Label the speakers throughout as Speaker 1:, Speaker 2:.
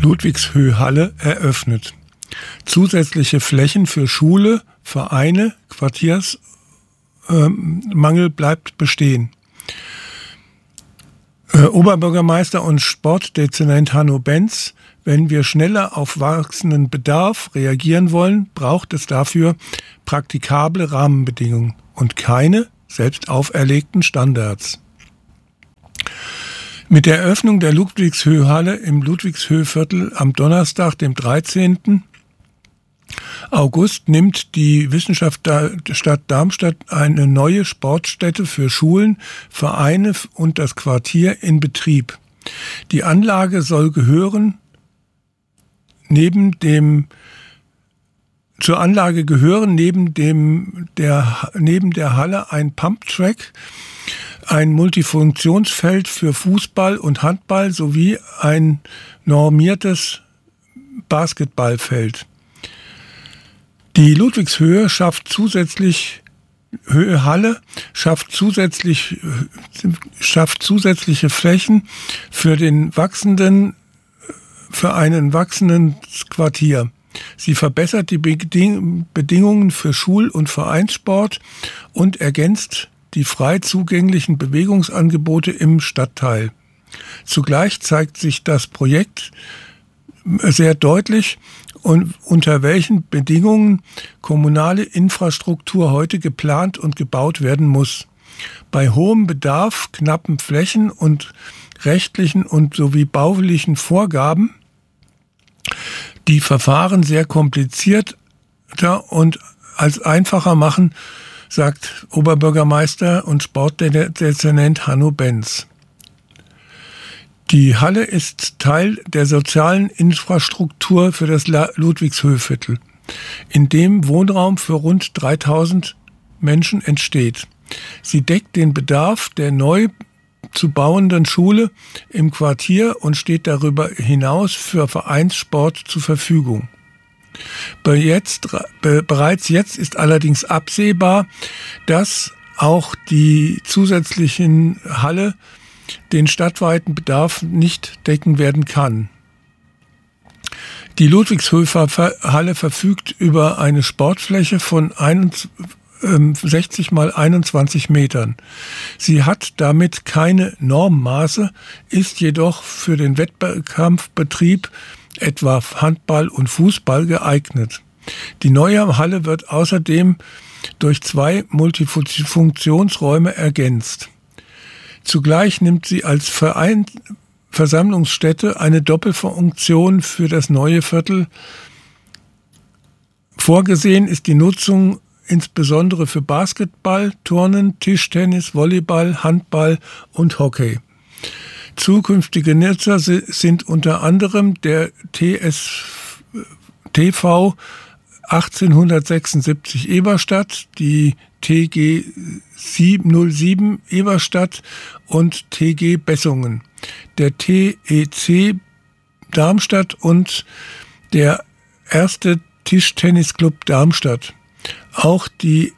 Speaker 1: Ludwigshöhe-Halle eröffnet. Zusätzliche Flächen für Schule, Vereine, Quartiersmangel bleibt bestehen. Oberbürgermeister und Sportdezernent Hanno Benz: Wenn wir schneller auf wachsenden Bedarf reagieren wollen, braucht es dafür praktikable Rahmenbedingungen und keine selbst auferlegten Standards. Mit der Eröffnung der Ludwigshöhe-Halle im Ludwigshöhe-Viertel am Donnerstag, dem 13. August, nimmt die Wissenschaftsstadt Darmstadt eine neue Sportstätte für Schulen, Vereine und das Quartier in Betrieb. Die Anlage soll zur Anlage gehören neben der Halle ein Pumptrack, ein Multifunktionsfeld für Fußball und Handball sowie ein normiertes Basketballfeld. Die Ludwigshöhe schafft zusätzliche Flächen für einen wachsenden Quartier. Sie verbessert die Bedingungen für Schul- und Vereinssport und ergänzt die frei zugänglichen Bewegungsangebote im Stadtteil. Zugleich zeigt sich das Projekt sehr deutlich, und unter welchen Bedingungen kommunale Infrastruktur heute geplant und gebaut werden muss. Bei hohem Bedarf, knappen Flächen und rechtlichen und sowie baulichen Vorgaben, die Verfahren sehr komplizierter und als einfacher machen, sagt Oberbürgermeister und Sportdezernent Hanno Benz. Die Halle ist Teil der sozialen Infrastruktur für das Ludwigshöhe-Viertel, in dem Wohnraum für rund 3000 Menschen entsteht. Sie deckt den Bedarf der neu zu bauenden Schule im Quartier und steht darüber hinaus für Vereinssport zur Verfügung. Bereits jetzt ist allerdings absehbar, dass auch die zusätzlichen Halle den stadtweiten Bedarf nicht decken werden kann. Die Ludwigshöhe-Halle verfügt über eine Sportfläche von 60 mal 21 Metern. Sie hat damit keine Normmaße, ist jedoch für den Wettkampfbetrieb, etwa Handball und Fußball, geeignet. Die neue Halle wird außerdem durch 2 Multifunktionsräume ergänzt. Zugleich nimmt sie als Versammlungsstätte eine Doppelfunktion für das neue Viertel. Vorgesehen ist die Nutzung insbesondere für Basketball, Turnen, Tischtennis, Volleyball, Handball und Hockey. Zukünftige Nutzer sind unter anderem der TSTV 1876 Eberstadt, die TG 07 Eberstadt und TG Bessungen, der TEC Darmstadt und der erste Tischtennisclub Darmstadt. Auch die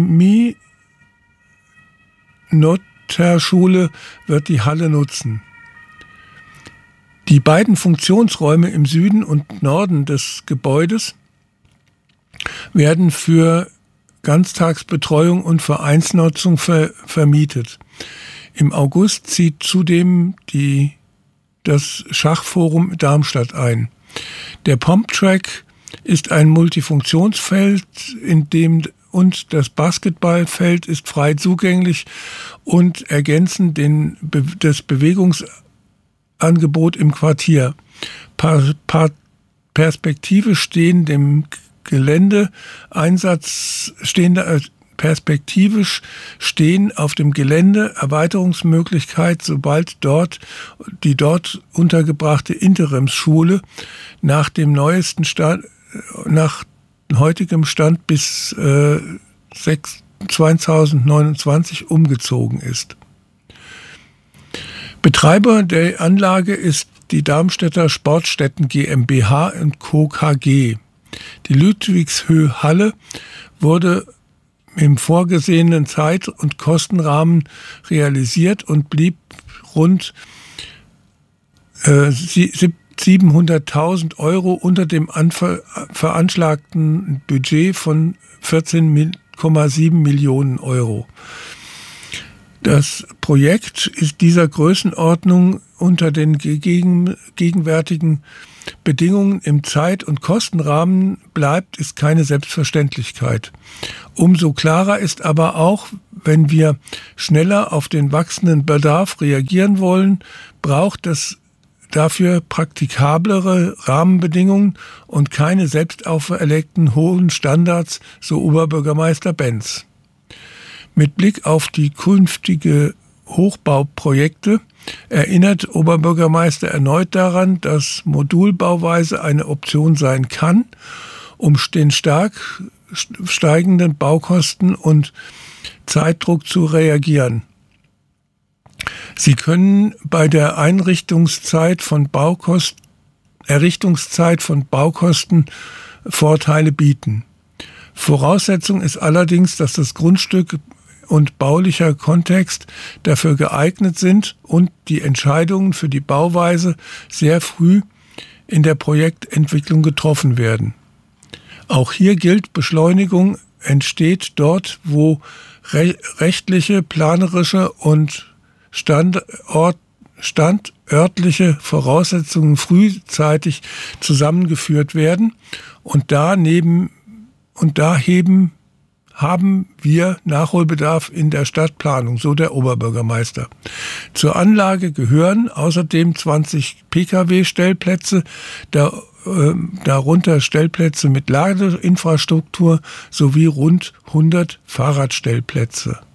Speaker 1: Emmy-Notter-Schule wird die Halle nutzen. Die beiden Funktionsräume im Süden und Norden des Gebäudes werden für Ganztagsbetreuung und Vereinsnutzung vermietet. Im August zieht zudem das Schachforum Darmstadt ein. Der Pumptrack ist ein Multifunktionsfeld, und das Basketballfeld ist frei zugänglich und ergänzen das Bewegungsangebot im Quartier. Perspektivisch stehen auf dem Gelände Erweiterungsmöglichkeit, sobald die dort untergebrachte Interimsschule nach heutigem Stand bis 2029 umgezogen ist. Betreiber der Anlage ist die Darmstädter Sportstätten GmbH und Co. KG. Die Ludwigshöhe-Halle wurde im vorgesehenen Zeit- und Kostenrahmen realisiert und blieb rund 700.000 Euro unter dem veranschlagten Budget von 14,7 Millionen Euro. Das Projekt ist dieser Größenordnung unter den gegenwärtigen Bedingungen im Zeit- und Kostenrahmen bleibt, ist keine Selbstverständlichkeit. Umso klarer ist aber auch, wenn wir schneller auf den wachsenden Bedarf reagieren wollen, braucht es dafür praktikablere Rahmenbedingungen und keine selbst auferlegten hohen Standards, so Oberbürgermeister Benz. Mit Blick auf die künftige Hochbauprojekte erinnert Oberbürgermeister erneut daran, dass Modulbauweise eine Option sein kann, um den stark steigenden Baukosten und Zeitdruck zu reagieren. Sie können bei der Errichtungszeit von Baukosten Vorteile bieten. Voraussetzung ist allerdings, dass das Grundstück und baulicher Kontext dafür geeignet sind und die Entscheidungen für die Bauweise sehr früh in der Projektentwicklung getroffen werden. Auch hier gilt, Beschleunigung entsteht dort, wo rechtliche, planerische und standörtliche Voraussetzungen frühzeitig zusammengeführt werden und haben wir Nachholbedarf in der Stadtplanung, so der Oberbürgermeister. Zur Anlage gehören außerdem 20 Pkw-Stellplätze, darunter Stellplätze mit Ladeinfrastruktur sowie rund 100 Fahrradstellplätze.